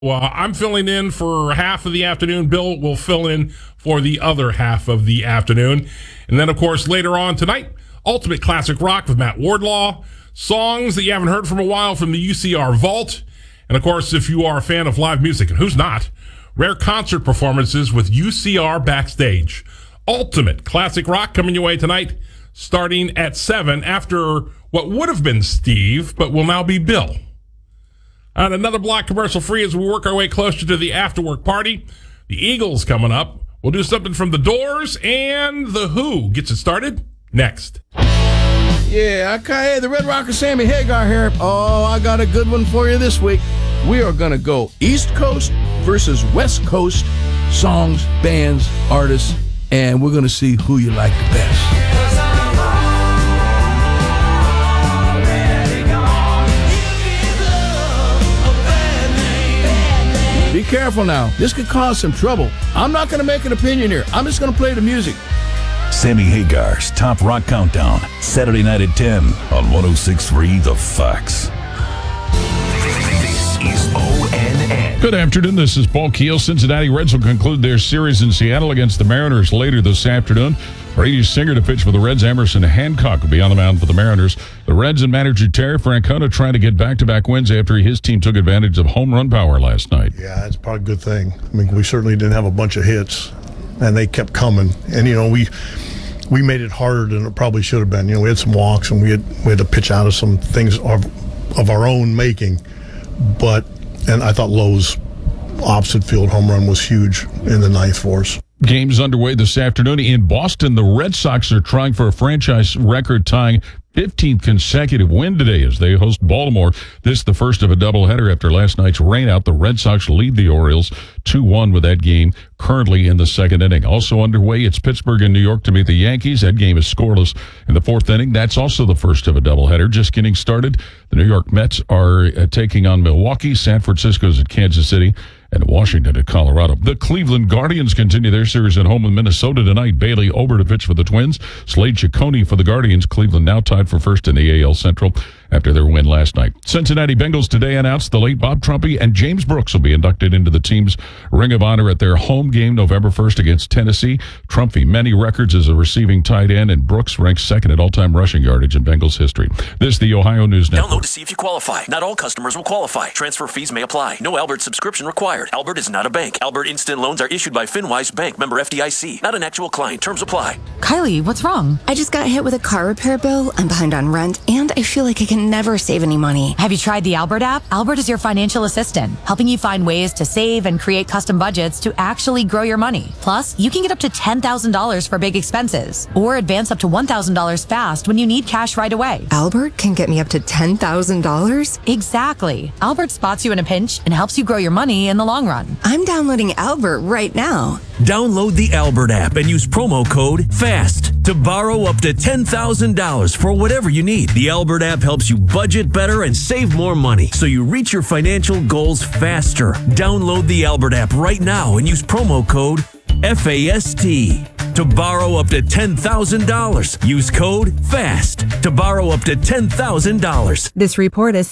I'm filling in for half of the afternoon. Bill will fill in for the other half of the afternoon. And then, of course, later on tonight, Ultimate Classic Rock with Matt Wardlaw. Songs that you haven't heard from a while from the UCR Vault. And, of course, if you are a fan of live music, and who's not, rare concert performances with UCR Backstage. Ultimate Classic Rock coming your way tonight, starting at 7 after what would have been Steve, but will now be Bill. And another block commercial free as we work our way closer to the after-work party. The Eagles coming up. We'll do something from The Doors, and The Who gets it started next. Yeah, okay, the Red Rocker Sammy Hagar here. Oh, I got a good one for you this week. We are going to go East Coast versus West Coast songs, bands, artists, and we're going to see who you like the best. Be careful now. This could cause some trouble. I'm not going to make an opinion here. I'm just going to play the music. Sammy Hagar's Top Rock Countdown, Saturday night at 10 on 106.3 The Fox. This is ONN. Good afternoon. This is Paul Keel. Cincinnati Reds will conclude their series in Seattle against the Mariners later this afternoon. Brady Singer to pitch for the Reds. Emerson Hancock will be on the mound for the Mariners. The Reds and manager Terry Francona trying to get back-to-back wins after his team took advantage of home run power last night. Yeah, that's probably a good thing. I mean, we certainly didn't have a bunch of hits, and they kept coming. And, you know, we made it harder than it probably should have been. You know, we had some walks, and we had to pitch out of some things of our own making. And I thought Lowe's opposite field home run was huge in the ninth for us. Games underway this afternoon in Boston. The Red Sox are trying for a franchise record-tying 15th consecutive win today as they host Baltimore. This the first of a doubleheader after last night's rainout. The Red Sox lead the Orioles 2-1 with that game currently in the second inning. Also underway, it's Pittsburgh and New York to meet the Yankees. That game is scoreless in the fourth inning. That's also the first of a doubleheader. Just getting started, the New York Mets are taking on Milwaukee. San Francisco's at Kansas City. And Washington at Colorado. The Cleveland Guardians continue their series at home with Minnesota tonight. Bailey Ober to pitch for the Twins. Slade Ciccone for the Guardians. Cleveland now tied for first in the AL Central after their win last night. Cincinnati Bengals today announced the late Bob Trumpy and James Brooks will be inducted into the team's Ring of Honor at their home game November 1st against Tennessee. Trumpy, many records as a receiving tight end, and Brooks ranks second at all-time rushing yardage in Bengals history. This is the Ohio News Network. Download to see if you qualify. Not all customers will qualify. Transfer fees may apply. No Albert subscription required. Albert is not a bank. Albert Instant Loans are issued by FinWise Bank, member FDIC. Not an actual client. Terms apply. Kylie, what's wrong? I just got hit with a car repair bill. I'm behind on rent, and I feel like I can never save any money. Have you tried the Albert app? Albert is your financial assistant, helping you find ways to save and create custom budgets to actually grow your money. Plus, you can get up to $10,000 for big expenses, or advance up to $1,000 fast when you need cash right away. Albert can get me up to $10,000? Exactly. Albert spots you in a pinch and helps you grow your money in the long run. I'm downloading Albert right now. Download the Albert app and use promo code FAST to borrow up to $10,000 for whatever you need. The Albert app helps you budget better and save more money so you reach your financial goals faster. Download the Albert app right now and use promo code FAST to borrow up to $10,000. Use code FAST to borrow up to $10,000. This report is